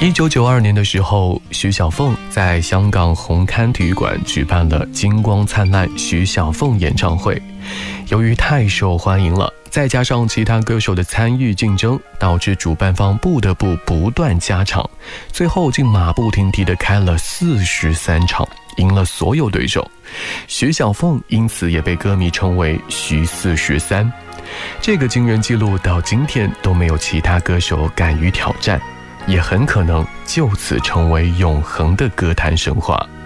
1992年的时候，徐小凤在香港红磡体育馆举办了金光灿烂徐小凤演唱会。由于太受欢迎了，再加上其他歌手的参与竞争，导致主办方不得不不断加场，最后竟马不停蹄地开了43场，赢了所有对手。徐小凤因此也被歌迷称为徐43。这个惊人纪录到今天都没有其他歌手敢于挑战，也很可能就此成为永恒的歌坛神话。